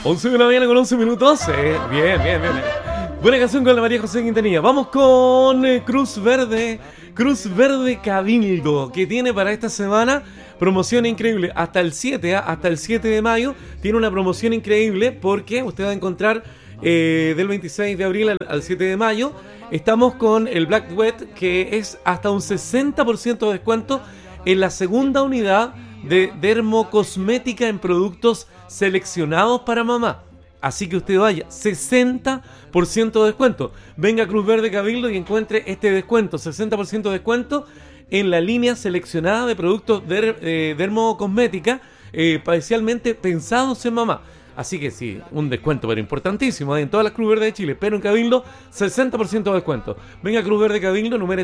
11 de la mañana con 11 minutos. Bien. Buena canción con la María José Quintanilla. Vamos con Cruz Verde Cabildo, que tiene para esta semana promoción increíble. Hasta el 7 de mayo tiene una promoción increíble porque usted va a encontrar del 26 de abril al 7 de mayo. Estamos con el Black Wet, que es hasta un 60% de descuento en la segunda unidad de dermocosmética en productos seleccionados para mamá. Así que usted vaya, 60% de descuento. Venga a Cruz Verde Cabildo y encuentre este descuento, 60% de descuento en la línea seleccionada de productos dermocosmética, especialmente pensados en mamá. Así que sí, un descuento pero importantísimo en todas las Cruz Verde de Chile, pero en Cabildo 60% de descuento. Venga a Cruz Verde Cabildo, número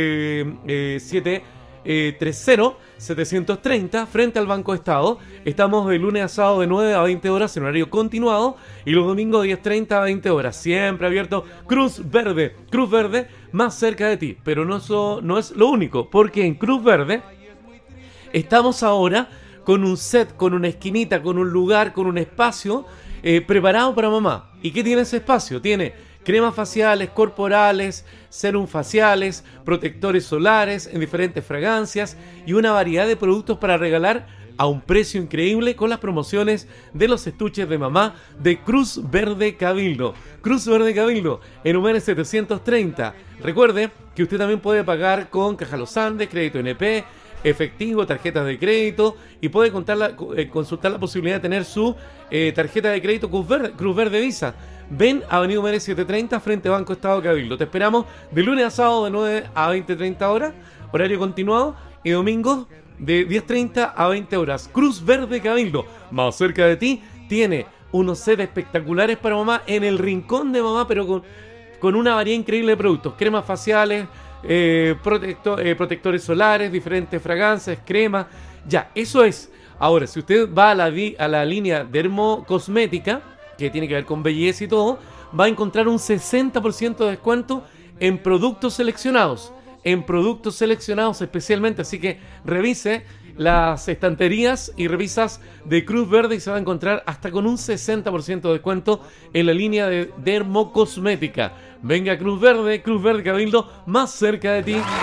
730 frente al Banco Estado. Estamos de lunes a sábado de 9 a 20 horas en horario continuado y los domingos de 10:30 a 20 horas. Siempre abierto. Cruz Verde más cerca de ti. Pero no es lo único, porque en Cruz Verde estamos ahora con un set, con una esquinita, con un lugar, con un espacio preparado para mamá. ¿Y qué tiene ese espacio? Tiene cremas faciales, corporales, serum faciales, protectores solares en diferentes fragancias y una variedad de productos para regalar a un precio increíble con las promociones de los estuches de mamá de Cruz Verde Cabildo. Cruz Verde Cabildo, en número 730. Recuerde que usted también puede pagar con Caja Los Andes, crédito NP, efectivo, tarjetas de crédito y puede consultar la posibilidad de tener su tarjeta de crédito Cruz Verde Visa. Ven a Avenida Humere 730 frente a Banco Estado Cabildo. Te esperamos de lunes a sábado de 9 a 20:30 horas, horario continuado, y domingos de 10:30 a 20 horas. Cruz Verde Cabildo, más cerca de ti, tiene unos sets espectaculares para mamá en el rincón de mamá, pero con una variedad increíble de productos. Cremas faciales, protectores solares, diferentes fragancias, cremas. Ya, eso es. Ahora, si usted va a la línea dermocosmética, que tiene que ver con belleza y todo, va a encontrar un 60% de descuento en productos seleccionados. Especialmente, así que revise las estanterías y revisas de Cruz Verde y se va a encontrar hasta con un 60% de descuento en la línea de dermocosmética. Venga a Cruz Verde Cabildo, más cerca de ti.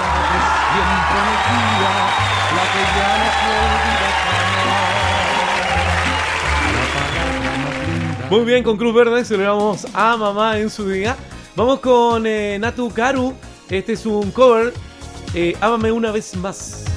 Muy bien, con Cruz Verde celebramos a mamá en su día. Vamos con Natu Karu. Este es un cover, Ámame una vez más.